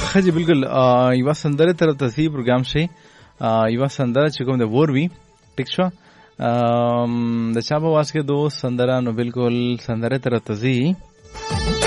خځې بالکل یوه سندره طرف ته ځي پروګرام شي یوه سندره چې کوم د وور وي ټیک شو د چا په واس کې دوست سندره نو بالکل سندره طرف ته ځي